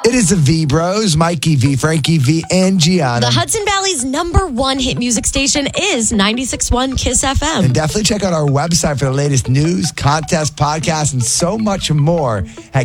It is the V Bros, Mikey V, Frankie V, and Gianna. The Hudson Valley's #1 hit music station is 96.1 Kiss FM. And definitely check out our website for the latest news, contests, podcasts, and so much more at